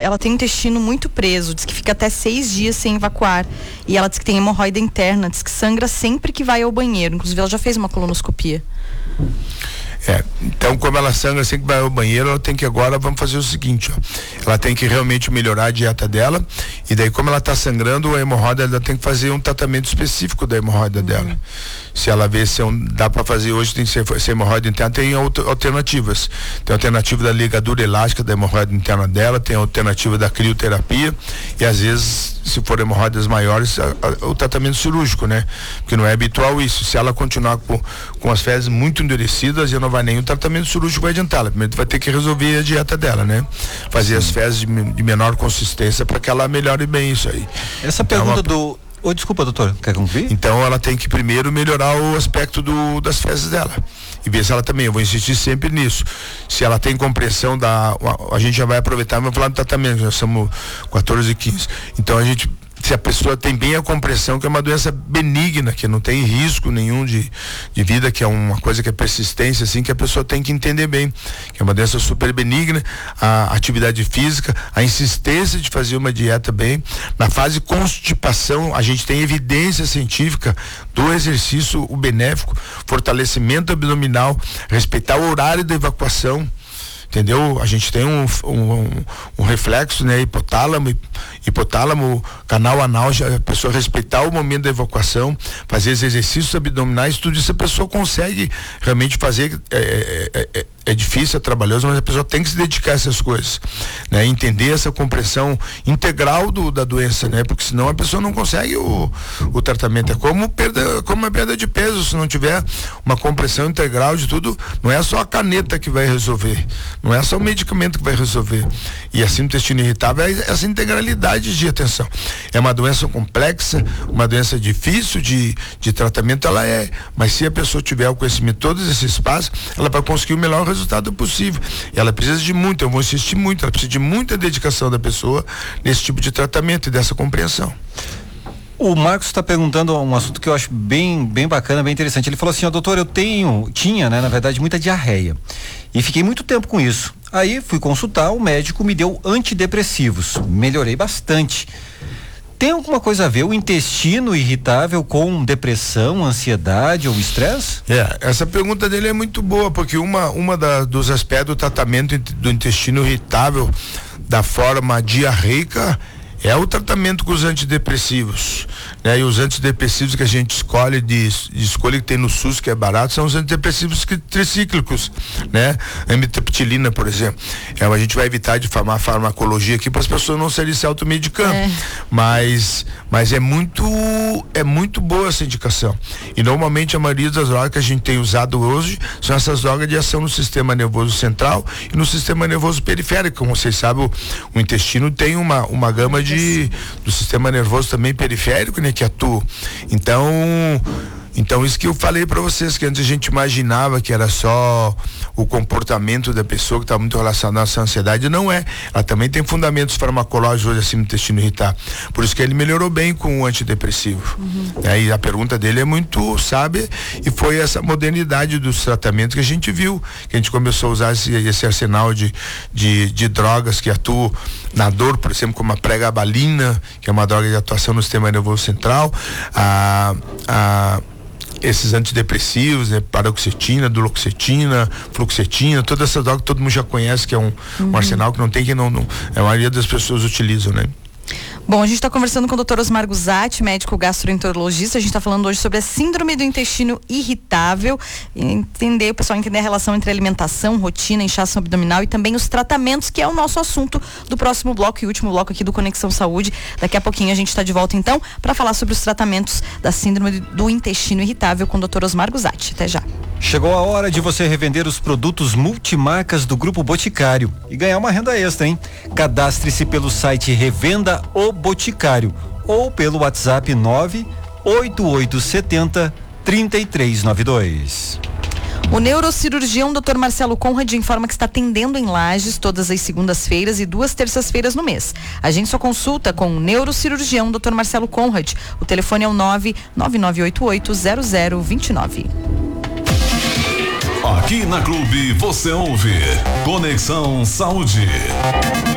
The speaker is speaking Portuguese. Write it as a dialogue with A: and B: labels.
A: ela tem o intestino muito preso, diz que fica até 6 dias sem evacuar. E ela diz que tem hemorroida interna, diz que sangra sempre que vai ao banheiro. Inclusive, ela já fez uma colonoscopia.
B: Então, como ela sangra sempre que vai ao banheiro, ela tem que agora, vamos fazer o seguinte, ó, ela tem que realmente melhorar a dieta dela, e daí como ela tá sangrando, a hemorroida, ela tem que fazer um tratamento específico da hemorroida dela. Se ela vê se dá para fazer hoje, tem que ser hemorroida interna, tem alternativas. Tem a alternativa da ligadura elástica da hemorroida interna dela, tem a alternativa da crioterapia, e às vezes, se for hemorroidas maiores, o tratamento cirúrgico, né? Porque não é habitual isso. Se ela continuar com as fezes muito endurecidas, já não vai nenhum tratamento cirúrgico vai adiantar. Ela primeiro vai ter que resolver a dieta dela, né? Fazer as fezes de menor consistência para que ela melhore bem isso aí.
C: Essa então, pergunta desculpa, doutor, quer concluir?
B: Então ela tem que primeiro melhorar o aspecto das fezes dela. E ver se ela também, eu vou insistir sempre nisso. Se ela tem compreensão a gente já vai aproveitar e vamos falar do tratamento, já somos 14 e 15. Então se a pessoa tem bem a compreensão que é uma doença benigna, que não tem risco nenhum de vida, que é uma coisa que é persistência, assim, que a pessoa tem que entender bem, que é uma doença super benigna, a atividade física, a insistência de fazer uma dieta bem. Na fase constipação, a gente tem evidência científica do exercício, o benéfico, fortalecimento abdominal, respeitar o horário da evacuação. Entendeu? A gente tem um reflexo, né? Hipotálamo, canal anal, a pessoa respeitar o momento da evacuação, fazer os exercícios abdominais, tudo isso a pessoa consegue realmente fazer. É difícil, é trabalhoso, mas a pessoa tem que se dedicar a essas coisas, né? Entender essa compreensão integral da doença, né? Porque senão a pessoa não consegue o tratamento. É como uma perda de peso, se não tiver uma compreensão integral de tudo, não é só a caneta que vai resolver, não é só o medicamento que vai resolver. E assim, o intestino irritável é essa integralidade de atenção. É uma doença complexa, uma doença difícil de tratamento, ela é, mas se a pessoa tiver o conhecimento de todos esses passos, ela vai conseguir o melhor resultado possível. E ela precisa de muito, eu vou insistir muito, ela precisa de muita dedicação da pessoa nesse tipo de tratamento e dessa compreensão.
C: O Marcos está perguntando um assunto que eu acho bem bacana, bem interessante. Ele falou assim, doutor, tinha, né, na verdade, muita diarreia e fiquei muito tempo com isso. Aí fui consultar, o médico me deu antidepressivos, melhorei bastante. Tem alguma coisa a ver o intestino irritável com depressão, ansiedade ou estresse?
B: Essa pergunta dele é muito boa, porque dos aspectos do tratamento do intestino irritável da forma diarreica é o tratamento com os antidepressivos, né? E os antidepressivos que a gente escolhe de escolha que tem no SUS, que é barato, são os antidepressivos tricíclicos, né? Amitriptilina, por exemplo. A gente vai evitar de falar farmacologia aqui para as pessoas não serem se automedicando, mas é muito boa essa indicação. E normalmente a maioria das drogas que a gente tem usado hoje são essas drogas de ação no sistema nervoso central e no sistema nervoso periférico. Como vocês sabem, o intestino tem uma gama do sistema nervoso também periférico, né, que atua. Então isso que eu falei para vocês, que antes a gente imaginava que era só o comportamento da pessoa que está muito relacionado à ansiedade, não é. Ela também tem fundamentos farmacológicos hoje assim no intestino irritável. Por isso que ele melhorou bem com o antidepressivo. E a pergunta dele é muito sábia e foi essa modernidade dos tratamentos que a gente viu, que a gente começou a usar esse arsenal de drogas que atuam na dor, por exemplo, como a pregabalina, que é uma droga de atuação no sistema nervoso central, esses antidepressivos, né, paroxetina, duloxetina, fluoxetina, toda essa droga que todo mundo já conhece, que é um arsenal que não tem, a maioria das pessoas utilizam, né?
A: Bom, a gente está conversando com o Dr. Osmar Guzatti, médico gastroenterologista. A gente está falando hoje sobre a síndrome do intestino irritável, o pessoal entender a relação entre alimentação, rotina, inchaço abdominal e também os tratamentos, que é o nosso assunto do próximo bloco e último bloco aqui do Conexão Saúde. Daqui a pouquinho a gente está de volta então para falar sobre os tratamentos da síndrome do intestino irritável com o Dr. Osmar Guzatti. Até já.
C: Chegou a hora de você revender os produtos multimarcas do Grupo Boticário e ganhar uma renda extra, hein? Cadastre-se pelo site Revenda o Boticário ou pelo WhatsApp 98870-3392.
A: O neurocirurgião Dr. Marcelo Conrad informa que está atendendo em Lages todas as segundas-feiras e 2 terças-feiras no mês. Agende sua consulta com o neurocirurgião Dr. Marcelo Conrad. O telefone é o 999880029.
D: Aqui na Clube você ouve Conexão Saúde.